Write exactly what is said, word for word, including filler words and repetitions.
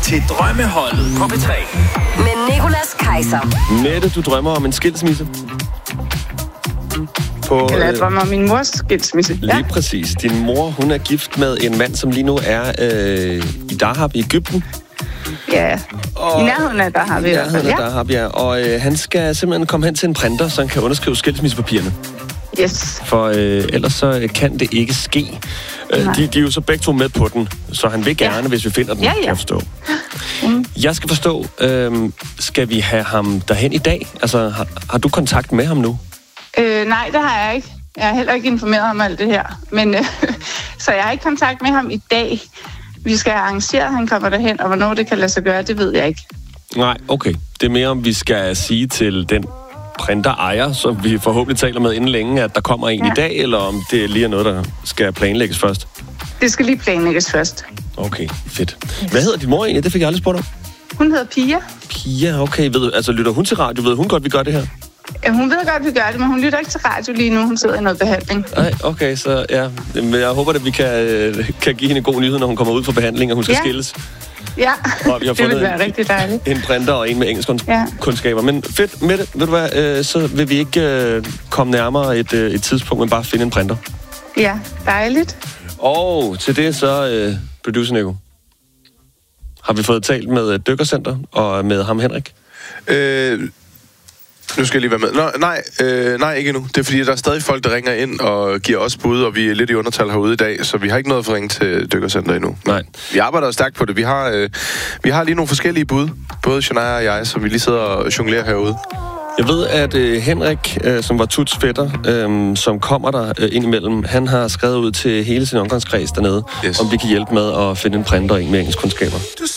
til Drømmeholdet på P tre. Med Nicolas Kaiser. Mette, du drømmer om en skilsmisse? På, Eller jeg drømmer om min mors skilsmisse. Lige ja. præcis. Din mor, hun er gift med en mand, som lige nu er øh, i Dahab i Egypten. Ja, og i nærheden af Dahab. I nærheden af Dahab, ja. Og øh, han skal simpelthen komme hen til en printer, så han kan underskrive skilsmissepapirerne. Yes. For øh, ellers så kan det ikke ske. Øh, de, de er jo så begge to med på den, så han vil gerne, ja. hvis vi finder den, ja, ja. kan jeg forstå. Mm. Jeg skal forstå, øh, skal vi have ham derhen i dag? Altså, har, har du kontakt med ham nu? Øh, nej, det har jeg ikke. Jeg har heller ikke informeret om alt det her. Men, øh, så jeg har ikke kontakt med ham i dag. Vi skal arrangere, at han kommer derhen, og hvornår det kan lade sig gøre, det ved jeg ikke. Nej, okay. Det er mere, om vi skal sige til den printerejer, som vi forhåbentlig taler med inden længe, at der kommer en ja. i dag, eller om det lige er noget, der skal planlægges først? Det skal lige planlægges først. Okay, fedt. Hvad hedder din mor egentlig? Det fik jeg aldrig spurgt om. Hun hedder Pia. Pia, okay. Ved, altså, lytter hun til radio? Ved hun godt, vi gør det her? Ja, hun ved godt, vi gør det, men hun lytter ikke til radio lige nu. Hun sidder i noget behandling. Nej, okay, så ja. Jeg håber, at vi kan, kan give hende en god nyhed, når hun kommer ud for behandling, og hun skal ja. skilles. Ja, og vi har det vil være en, rigtig dejligt. En printer og en med engelskkundskaber. Ja. Men fedt, Mette, ved du hvad, øh, så vil vi ikke øh, komme nærmere et, øh, et tidspunkt, men bare finde en printer. Ja, dejligt. Og til det så, øh, producer Nico, har vi fået talt med et dykkercenter og med ham Henrik? Øh... Nu skal jeg lige være med. Nå, nej, øh, nej, ikke endnu. Det er fordi, der er stadig folk, der ringer ind og giver os bud, og vi er lidt i undertal herude i dag, så vi har ikke noget for at ringe til Dykkercenter endnu. Nej. Vi arbejder stærkt på det. Vi har, øh, vi har lige nogle forskellige bud, både Shania og jeg, så vi lige sidder og jonglerer herude. Jeg ved, at øh, Henrik, øh, som var Tuts fætter, øh, som kommer der øh, indimellem, han har skrevet ud til hele sin omgangskreds dernede, yes. om vi kan hjælpe med at finde en printer og en med engelskkundskaber.